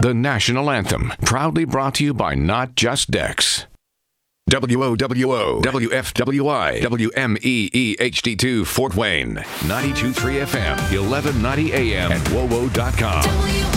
the national anthem, proudly brought to you by Not Just Dex. WOWO, WFWI, WMEE HD2 Fort Wayne, 92.3 FM, 1190 AM, and WOWO.com.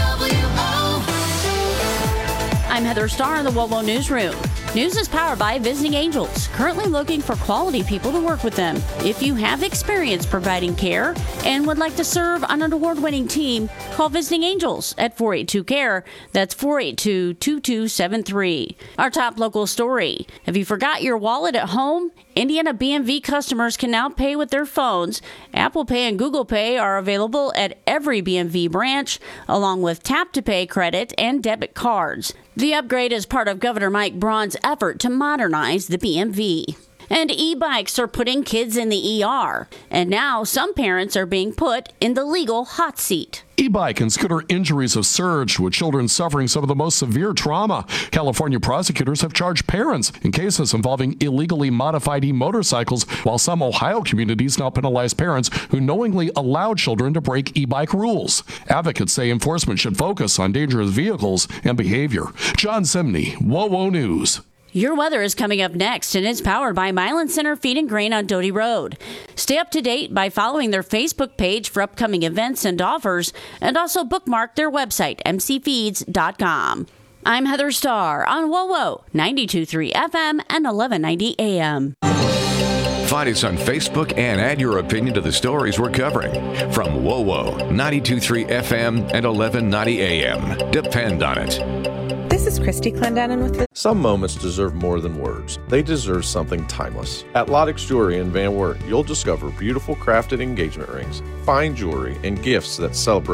I'm Heather Starr in the WOWO Newsroom. News is powered by Visiting Angels, currently looking for quality people to work with them. If you have experience providing care and would like to serve on an award-winning team, call Visiting Angels at 482-CARE. That's 482-2273. Our top local story. Have you forgot your wallet at home? Indiana BMV customers can now pay with their phones. Apple Pay and Google Pay are available at every BMV branch, along with Tap to Pay credit and debit cards. The upgrade is part of Governor Mike Braun's effort to modernize the BMV. And e-bikes are putting kids in the ER. And now some parents are being put in the legal hot seat. E-bike and scooter injuries have surged, with children suffering some of the most severe trauma. California prosecutors have charged parents in cases involving illegally modified e-motorcycles, while some Ohio communities now penalize parents who knowingly allow children to break e-bike rules. Advocates say enforcement should focus on dangerous vehicles and behavior. John Simney, WOWO News. Your weather is coming up next, and it's powered by Milan Center Feed and Grain on Doty Road. Stay up to date by following their Facebook page for upcoming events and offers, and also bookmark their website, mcfeeds.com. I'm Heather Starr on WOWO, 92.3 FM and 1190 AM. Find us on Facebook and add your opinion to the stories we're covering. From WOWO, 92.3 FM and 1190 AM. Depend on it. This is Christy Clendenin with Some moments deserve more than words. They deserve something timeless. At Lottix Jewelry in Van Wert, you'll discover beautiful crafted engagement rings, fine jewelry, and gifts that celebrate